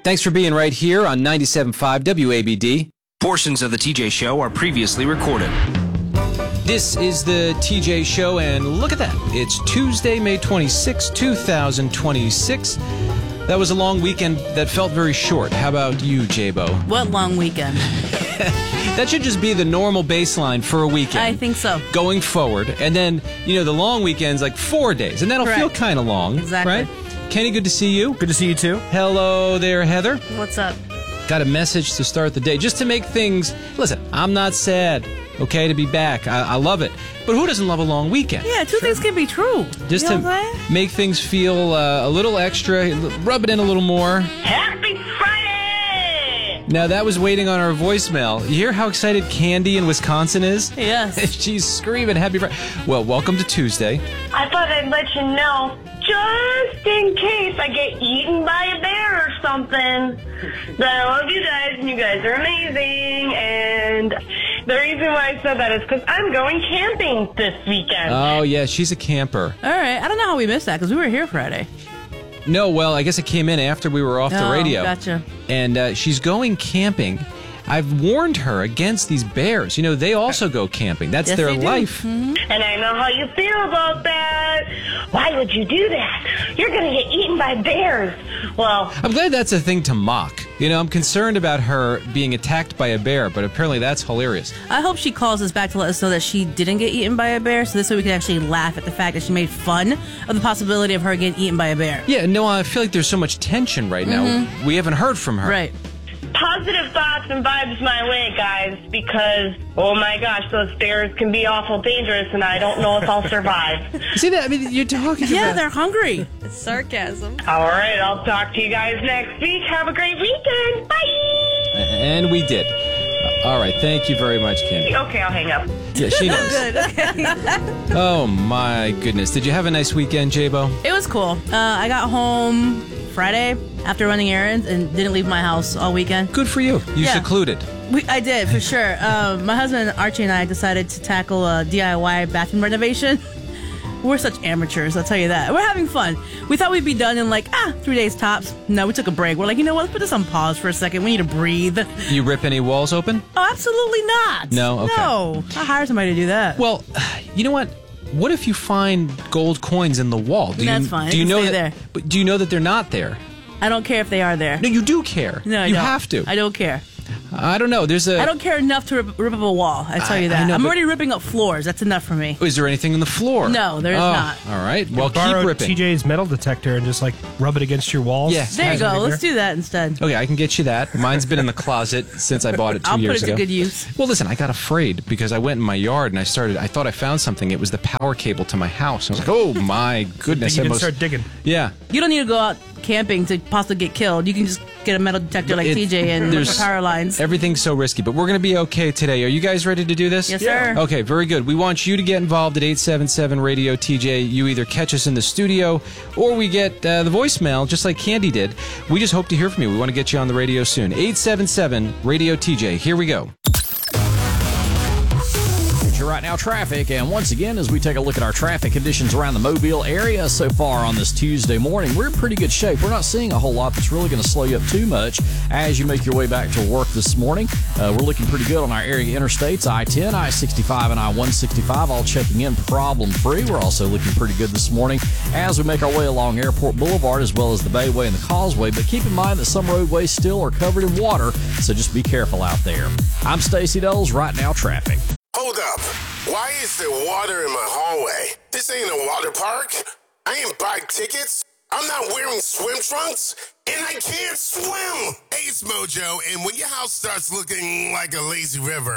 Thanks for being right here on 97.5 WABD. Portions of the TJ Show are previously recorded. This is the TJ Show, and look at that. It's Tuesday, May 26, 2026. That was a long weekend that felt very short. How about you, J-Bo? What long weekend? That should just be the normal baseline for a weekend. I think so. Going forward. And then, the long weekend's like 4 days, and that'll feel kind of long. Exactly. Right? Kenny, good to see you. Good to see you, too. Hello there, Heather. What's up? Got a message to start the day, just to make things... Listen, I'm not sad, okay, to be back. I love it. But who doesn't love a long weekend? Yeah, two things can be true. Just to make things feel a little extra, rub it in a little more. Happy Friday! Now, that was waiting on our voicemail. You hear how excited Candy in Wisconsin is? Yes. She's screaming, Happy Friday. Well, welcome to Tuesday. I thought I'd let you know, just in case I get eaten by a bear or something, that I love you guys, and you guys are amazing, and the reason why I said that is because I'm going camping this weekend. Oh, yeah, she's a camper. All right. I don't know how we missed that, because we were here Friday. No, well, I guess it came in after we were off the radio. Gotcha. And she's going camping. I've warned her against these bears. They also go camping. That's Yes, their they do. life. Mm-hmm. And I know how you feel about that. Why would you do that? You're going to get eaten by bears. Well, I'm glad that's a thing to mock. I'm concerned about her being attacked by a bear, but apparently that's hilarious. I hope she calls us back to let us know that she didn't get eaten by a bear, so this way we can actually laugh at the fact that she made fun of the possibility of her getting eaten by a bear. Yeah, no, I feel like there's so much tension right now. We haven't heard from her. Right. positive thoughts and vibes my way, guys, because, oh my gosh, those bears can be awful dangerous, and I don't know if I'll survive. See that? I mean, you're talking Yeah, about... they're hungry. It's sarcasm. All right, I'll talk to you guys next week. Have a great weekend. Bye! And we did. All right, thank you very much, Kim. Okay, I'll hang up. Yeah, she knows. Good, okay. Oh, my goodness. Did you have a nice weekend, J-Bo? It was cool. I got home Friday after running errands and didn't leave my house all weekend. Good for you. You secluded. I did, for sure. My husband, Archie, and I decided to tackle a DIY bathroom renovation. We're such amateurs, I'll tell you that. We're having fun. We thought we'd be done in 3 days tops. No, we took a break. We're like, you know what? Let's put this on pause for a second. We need to breathe. You rip any walls open? Oh, absolutely not. No? Okay. No. I hire somebody to do that. Well, you know what? What if you find gold coins in the wall? That's fine. Do you know stay that? there. But do you know that they're not there? I don't care if they are there. No, you do care. No, I you don't. have to. I don't care. I don't know. There's a. I don't care enough to rip up a wall. I tell you that. I know, I'm but- already ripping up floors. That's enough for me. Is there anything on the floor? No, there is not. All right. Well, Borrow keep ripping. TJ's metal detector and just rub it against your walls. Yeah. There you go. Let's do that instead. Okay, I can get you that. Mine's been in the closet since I bought it 2 I'll years put it ago. to good use. Well, listen, I got afraid because I went in my yard and I thought I found something. It was the power cable to my house. I was like, oh my goodness. You didn't start digging. Yeah. You don't need to go out camping to possibly get killed. You can just get a metal detector like TJ and look there's- for power lines. Everything's so risky, but we're going to be okay today. Are you guys ready to do this? Yes, sir. Okay, very good. We want you to get involved at 877-RADIO-TJ. You either catch us in the studio or we get the voicemail, just like Candy did. We just hope to hear from you. We want to get you on the radio soon. 877-RADIO-TJ. Here we go. Right now traffic, and once again as we take a look at our traffic conditions around the Mobile area so far on this Tuesday morning, we're in pretty good shape. We're not seeing a whole lot that's really going to slow you up too much as you make your way back to work this morning. We're looking pretty good on our area interstates, I-10, I-65, and I-165, all checking in problem free. We're also looking pretty good this morning as we make our way along Airport Boulevard as well as the Bayway and the Causeway, but keep in mind that some roadways still are covered in water, so just be careful out there. I'm Stacey Doles, Right Now Traffic. Hold up. Why is there water in my hallway? This ain't a water park. I ain't buy tickets. I'm not wearing swim trunks. And I can't swim. Ace Mojo, and when your house starts looking like a lazy river,